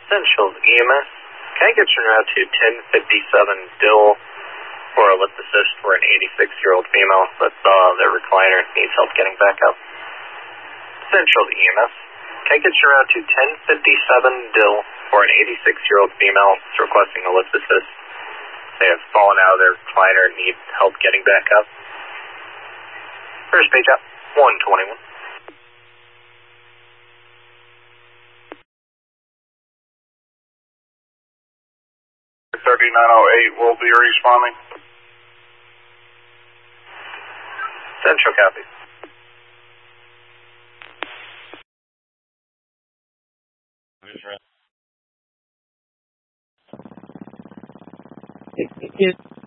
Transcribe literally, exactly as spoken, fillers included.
Central E M S, can I get you route to ten fifty-seven Dill for a lift assist for an eighty-six-year-old female that uh, their recliner needs help getting back up? Central E M S, can I get you route to ten fifty-seven Dill for an eighty-six-year-old female that's requesting a lift assist? They have fallen out of their recliner and need help getting back up. First page up, one twenty-one. thirty-nine oh eight will be responding. Central copy. It, it,